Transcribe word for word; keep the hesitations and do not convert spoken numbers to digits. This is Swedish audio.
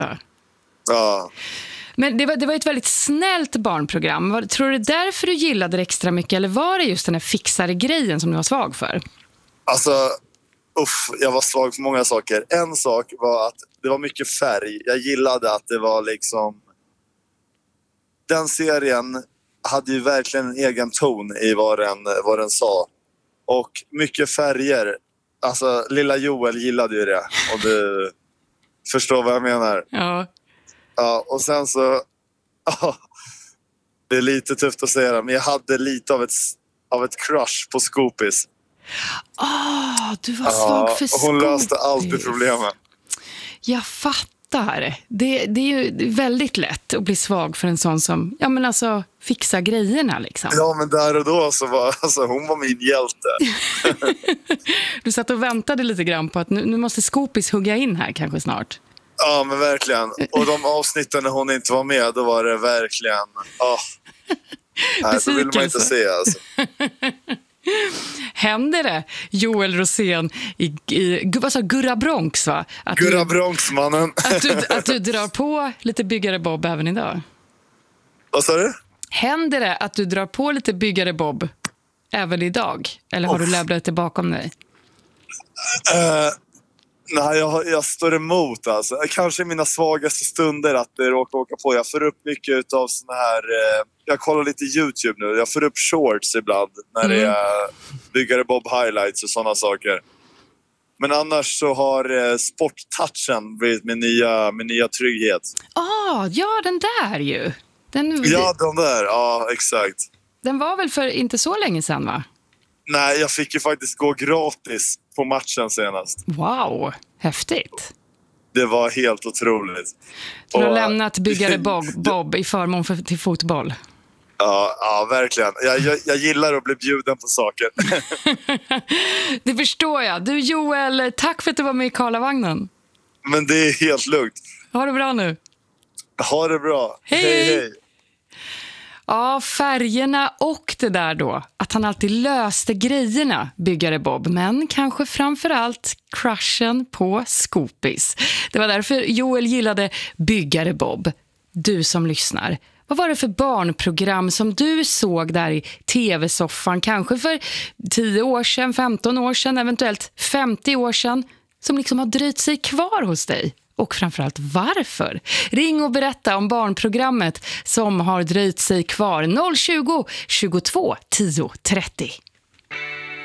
Ja. Ja. Men det var, det var ett väldigt snällt barnprogram. Var, tror du det är därför du gillade det extra mycket? Eller var det just den här fixare grejen som du var svag för? Alltså, uff, jag var svag för många saker. En sak var att det var mycket färg. Jag gillade att det var liksom... Den serien hade ju verkligen en egen ton i vad den, vad den sa. Och mycket färger. Alltså, lilla Joel gillade ju det. Och du förstår vad jag menar. Ja. Ja, och sen så... Ja, det är lite tufft att säga det, men jag hade lite av ett, av ett crush på Scoopis. Ah, du var Ja, svag för och hon Scoopis. löste alltid problemen. Jag fattar. Det, det är ju väldigt lätt att bli svag för en sån som, ja men alltså, fixa grejerna liksom. Ja, men där och då så var alltså, hon var min hjälte. Du satt och väntade lite grann på att nu, nu måste Scoopis hugga in här kanske snart. Ja, men verkligen. Och de avsnitten när hon inte var med, då var det verkligen... Oh. Nej, då vill man inte se alltså. Händer det, Joel Rosén i, i vad sa, Gurra Bronx, va? Att Gurra du, Bronx, mannen. att, du, att du drar på lite byggare Bob även idag? Vad sa du? Händer det att du drar på lite byggare Bob även idag? Eller har oh. du lämnat det bakom dig? Uh, nej, jag, jag står emot alltså. Kanske i mina svagaste stunder att det råkar åka på. Jag får upp mycket av såna här... Uh, jag kollar lite YouTube nu. Jag får upp shorts ibland när mm. det är byggare Bob highlights och sådana saker. Men annars så har uh, sporttouchen blivit min nya, min nya trygghet. Ah, ja, den där ju. Den, ja, den där. Ja, exakt. Den var väl för inte så länge sedan, va? Nej, jag fick ju faktiskt gå gratis på matchen senast. Wow, häftigt. Det var helt otroligt. Du har och, lämnat byggare Bob, Bob i förmån för, till fotboll. Ja, ja verkligen. Jag, jag, jag gillar att bli bjuden på saker. Det förstår jag. Du Joel, tack för att du var med i Karlavagnen. Men det är helt lugnt. Ha det bra nu. Ha det bra. Hej, hej. hej. Ja, färgerna och det där då. Att han alltid löste grejerna, byggare Bob. Men kanske framförallt crushen på Scoopis. Det var därför Joel gillade byggare Bob. Du som lyssnar. Vad var det för barnprogram som du såg där i tv-soffan? Kanske för tio år sedan, femton år sedan, eventuellt femtio år sedan. Som liksom har dröjt sig kvar hos dig. Och framförallt varför? Ring och berätta om barnprogrammet som har dröjt sig kvar. noll tjugo, tjugotvå, tio, trettio.